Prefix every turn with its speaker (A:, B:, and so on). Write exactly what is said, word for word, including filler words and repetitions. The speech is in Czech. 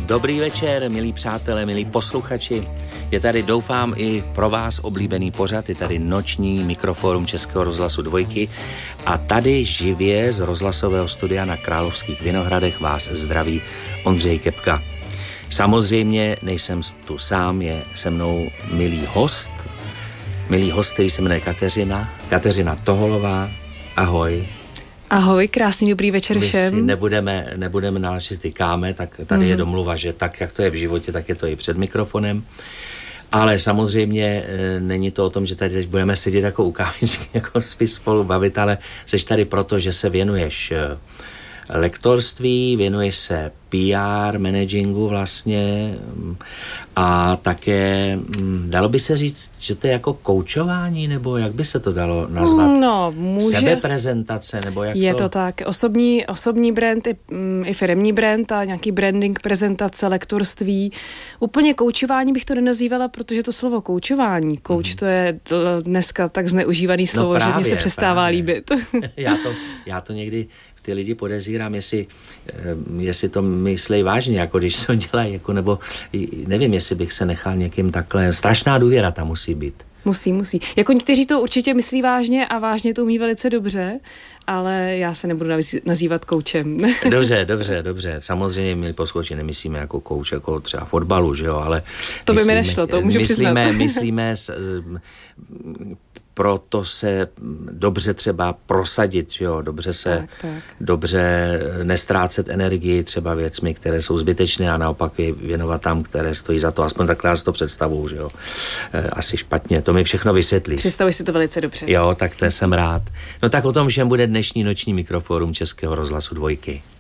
A: Dobrý večer, milí přátelé, milí posluchači. Je tady, doufám, i pro vás oblíbený pořad, je tady noční mikrofórum Českého rozhlasu Dvojky a tady živě z rozhlasového studia na Královských Vinohradech vás zdraví Ondřej Kepka. Samozřejmě nejsem tu sám, je se mnou milý host, milý host, který se jmenuje Kateřina, Kateřina Toholová. Ahoj.
B: Ahoj, krásný dobrý večer všem.
A: My si nebudeme, nebudeme náležit tykáme, tak tady mm. je domluva, že tak, jak to je v životě, tak je to i před mikrofonem. Ale samozřejmě e, není to o tom, že tady teď budeme sedět jako u kávičky, jako spíš spolu bavit, ale jsi tady proto, že se věnuješ e, lektorství, věnuješ se P R, managingu vlastně a také, dalo by se říct, že to je jako koučování, nebo jak by se to dalo nazvat?
B: No, může.
A: Sebeprezentace, nebo jak
B: je
A: to?
B: Je to tak. Osobní, osobní brand i, i firemní brand a nějaký branding, prezentace, lektorství. Úplně koučování bych to nenazývala, protože to slovo koučování, kouč mm-hmm. to je dneska tak zneužívaný slovo, no právě, že mi se přestává právě. líbit. já, to, já to někdy ty lidi podezírám, jestli, jestli to myslí vážně, jako když to dělají, jako, nebo nevím, jestli bych se nechal někým takhle, strašná důvěra tam musí být. Musí, musí. Jako někteří to určitě myslí vážně a vážně to umí velice dobře, ale já se nebudu nazývat koučem.
A: Dobře, dobře, dobře. Samozřejmě my posluchači nemyslíme jako kouč, jako třeba fotbalu, že jo, ale
B: to by mi nešlo, to můžu
A: myslíme,
B: přiznat.
A: myslíme s, proto se dobře třeba prosadit, jo, dobře se,
B: tak, tak.
A: dobře nestrácet energii třeba věcmi, které jsou zbytečné a naopak je věnovat tam, které stojí za to. Aspoň takhle já si to představuju, že jo. Asi špatně, to mi všechno vysvětlíš.
B: Představuji si to velice dobře.
A: Jo, tak to jsem rád. No tak o tom všem bude dnešní noční mikrofórum Českého rozhlasu Dvojky.